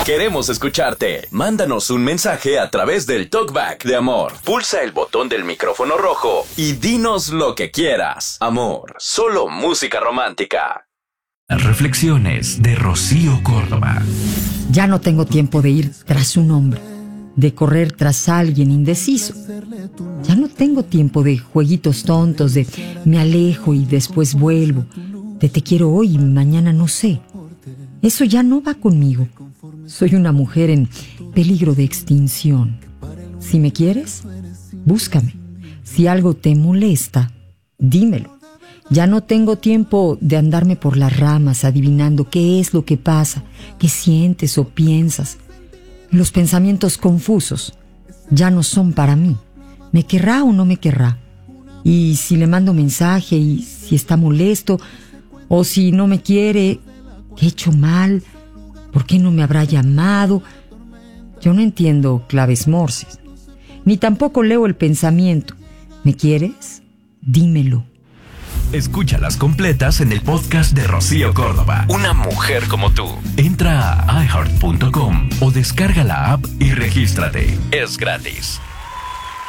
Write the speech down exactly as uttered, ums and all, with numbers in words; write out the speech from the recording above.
Queremos escucharte. Mándanos un mensaje a través del Talkback de Amor. Pulsa el botón del micrófono rojo y dinos lo que quieras. Amor, solo música romántica. Reflexiones de Rocío Córdoba. Ya no tengo tiempo de ir tras un hombre, de correr tras alguien indeciso. Ya no tengo tiempo de jueguitos tontos, de me alejo y después vuelvo, de te quiero hoy y mañana no sé. Eso ya no va conmigo. Soy una mujer en peligro de extinción. Si me quieres, búscame. Si algo te molesta, dímelo. Ya no tengo tiempo de andarme por las ramas adivinando qué es lo que pasa, qué sientes o piensas. Los pensamientos confusos ya no son para mí. ¿Me querrá o no me querrá? Y si le mando mensaje y si está molesto o si no me quiere, ¿qué he hecho mal? ¿Por qué no me habrá llamado? Yo no entiendo claves morses, ni tampoco leo el pensamiento. ¿Me quieres? Dímelo. Escúchalas completas en el podcast de Rocío Córdoba. Una mujer como tú. Entra a i heart punto com o descarga la app y regístrate. Es gratis.